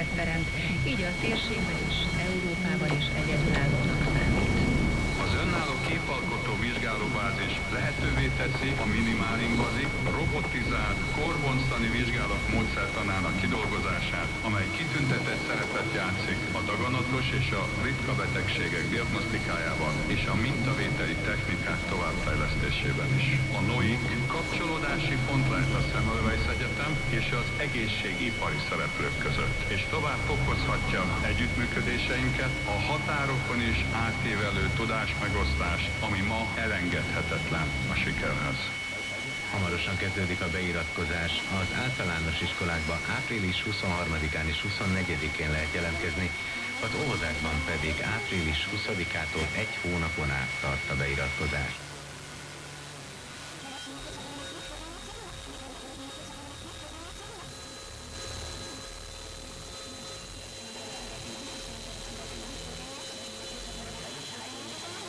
munkahelyeket teremt, így a térségben is, Európában is egyedülállónak számít. Az önálló képalkotó vizsgálóbázis lehetővé teszi a minimálinvazív, robotizált, korbonctani vizsgálat módszertanának kidolgozását, amely kitüntetett szerepet játszik a daganatos és a ritka betegségek diagnosztikájában és a mintavételi technikák továbbfejlesztésében is. A NOIK kapcsolódási pont lehet a Semmelweis Egyetem és az egészségipari szereplők között, és tovább fokozhatja együttműködéseinket a határokon is átívelő tudásmegosztás, ami ma elengedhetetlen a sikerhez. Hamarosan kezdődik a beiratkozás. Az általános iskolákba április 23-án és 24-én lehet jelentkezni, az óvodákban pedig április 20-ától egy hónapon át tart a beiratkozás.